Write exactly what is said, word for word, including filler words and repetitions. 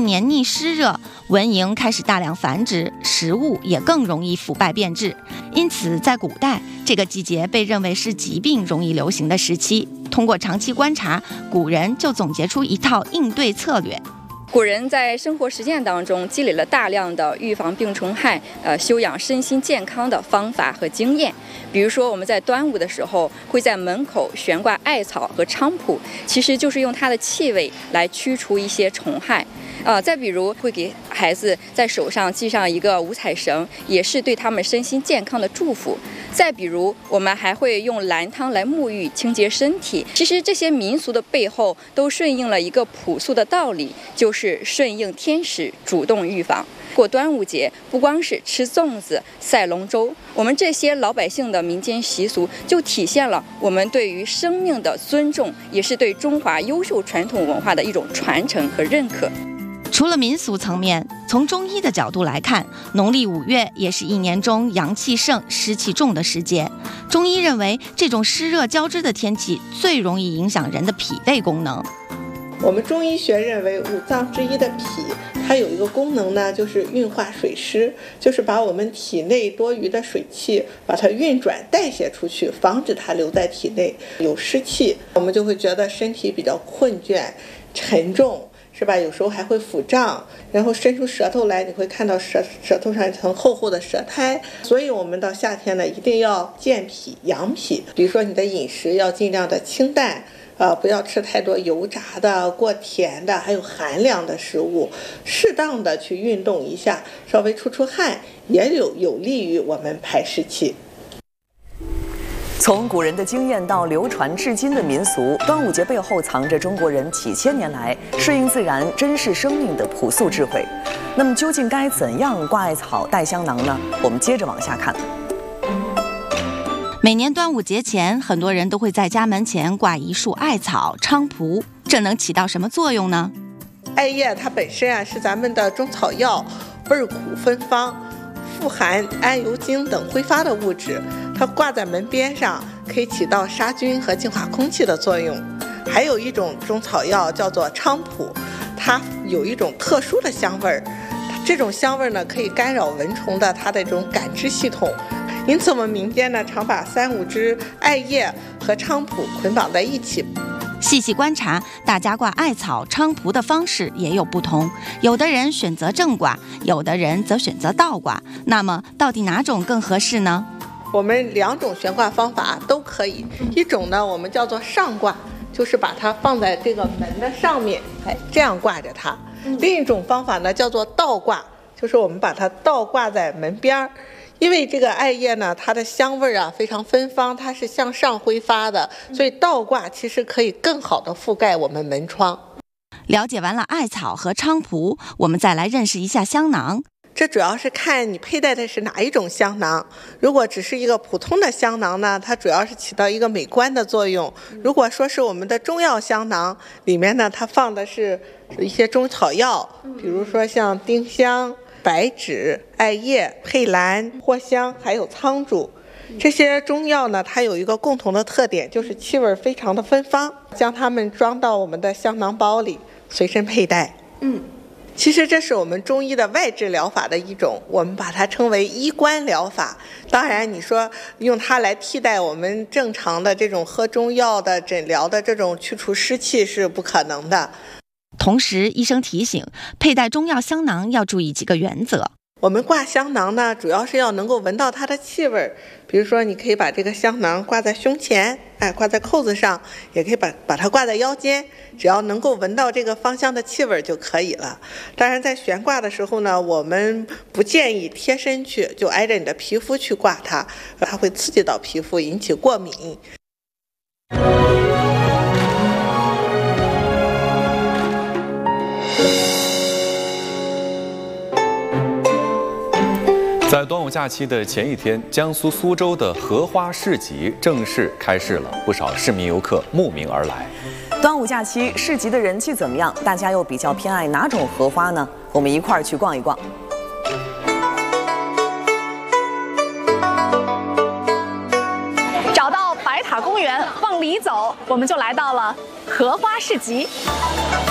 黏腻湿热，蚊蝇开始大量繁殖，食物也更容易腐败变质。因此，在古代，这个季节被认为是疾病容易流行的时期。通过长期观察，古人就总结出一套应对策略。 古人在生活实践当中积累了大量的预防病虫害、呃修养身心健康的方法和经验。比如说，我们在端午的时候会在门口悬挂艾草和菖蒲，其实就是用它的气味来驱除一些虫害。呃，再比如会给孩子在手上系上一个五彩绳，也是对他们身心健康的祝福。再比如，我们还会用蓝汤来沐浴清洁身体。其实这些民俗的背后都顺应了一个朴素的道理，就是顺应天时，主动预防。过端午节不光是吃粽子、赛龙舟，我们这些老百姓的民间习俗就体现了我们对于生命的尊重，也是对中华优秀传统文化的一种传承和认可。 除了民俗层面，从中医的角度来看，农历五月也是一年中阳气盛、湿气重的时节。中医认为，这种湿热交织的天气最容易影响人的脾胃功能。 我们中医学认为，五脏之一的脾，它有一个功能呢，就是运化水湿，就是把我们体内多余的水气把它运转代谢出去，防止它留在体内。有湿气，我们就会觉得身体比较困倦、沉重，是吧？有时候还会腹胀，然后伸出舌头来，你会看到舌舌头上一层厚厚的舌苔。所以我们到夏天呢，一定要健脾养脾。比如说你的饮食要尽量的清淡，呃，不要吃太多油炸的、过甜的，还有寒凉的食物。适当的去运动一下，稍微出出汗，也有有利于我们排湿气。 从古人的经验到流传至今的民俗，端午节背后藏着中国人几千年来顺应自然、珍视生命的朴素智慧。那么，究竟该怎样挂艾草、戴香囊呢？我们接着往下看。 每年端午节前，很多人都会在家门前挂一束艾草、菖蒲，这能起到什么作用呢？ 艾叶它本身啊是咱们的中草药，味苦芬芳，富含桉油精等挥发的物质，它挂在门边上可以起到杀菌和净化空气的作用。还有一种中草药叫做菖蒲，它有一种特殊的香味儿，这种香味儿呢可以干扰蚊虫的它的这种感知系统。因此我们民间呢常把三五枝艾叶和菖蒲捆绑在一起。 细细观察，大家挂艾草、菖蒲的方式也有不同，有的人选择正挂，有的人则选择倒挂。那么到底哪种更合适呢？ 我们两种悬挂方法都可以。一种呢我们叫做上挂，就是把它放在这个门的上面，哎，这样挂着它。另一种方法呢叫做倒挂，就是我们把它倒挂在门边儿。因为这个艾叶呢，它的香味啊非常芬芳，它是向上挥发的，所以倒挂其实可以更好的覆盖我们门窗。 了解完了艾草和菖蒲，我们再来认识一下香囊。 这主要是看你佩戴的是哪一种香囊。如果只是一个普通的香囊呢，它主要是起到一个美观的作用。如果说是我们的中药香囊，里面呢它放的是一些中草药，比如说像丁香、白芷、艾叶、佩兰、藿香，还有苍术。这些中药呢，它有一个共同的特点，就是气味非常的芬芳。将它们装到我们的香囊包里，随身佩戴。嗯，其实这是我们中医的外治疗法的一种，我们把它称为医官疗法。当然你说用它来替代我们正常的这种喝中药的诊疗的这种去除湿气是不可能的。 同时，医生提醒，佩戴中药香囊要注意几个原则。 我们挂香囊呢，主要是要能够闻到它的气味。比如说，你可以把这个香囊挂在胸前，哎，挂在扣子上，也可以把把它挂在腰间，只要能够闻到这个芳香的气味就可以了。当然，在悬挂的时候呢，我们不建议贴身去，就挨着你的皮肤去挂它，它会刺激到皮肤，引起过敏。 在端午假期的前一天，江苏苏州的荷花市集正式开市了，不少市民游客慕名而来。 端午假期市集的人气怎么样？大家又比较偏爱哪种荷花呢？我们一块儿去逛一逛。 找到白塔公园，往里走，我们就来到了荷花市集。